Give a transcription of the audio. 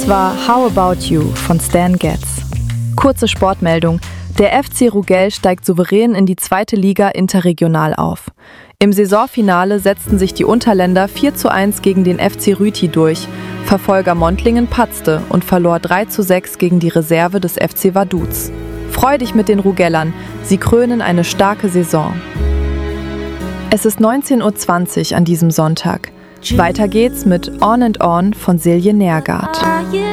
war How About You von Stan Getz. Kurze Sportmeldung. Der FC Ruggell steigt souverän in die 2. Liga interregional auf. Im Saisonfinale setzten sich die Unterländer 4:1 gegen den FC Rüti durch. Verfolger Montlingen patzte und verlor 3:6 gegen die Reserve des FC Vaduz. Freu dich mit den Rugellern, sie krönen eine starke Saison. Es ist 19:20 Uhr an diesem Sonntag. Weiter geht's mit On and On von Silje Nergard.